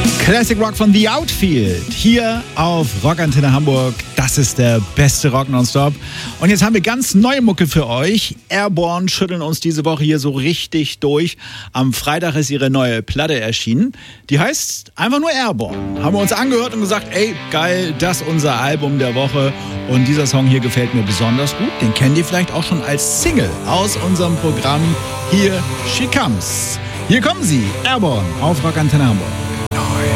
Classic Rock von The Outfield, hier auf Rockantenne Hamburg. Das ist der beste Rock nonstop. Und jetzt haben wir ganz neue Mucke für euch. Airborne schütteln uns diese Woche hier so richtig durch. Am Freitag ist ihre neue Platte erschienen. Die heißt einfach nur Airborne. Haben wir uns angehört und gesagt, ey, geil, das ist unser Album der Woche. Und dieser Song hier gefällt mir besonders gut. Den kennt ihr vielleicht auch schon als Single aus unserem Programm Here She Comes. Hier kommen sie, Airborne auf Rockantenne Hamburg.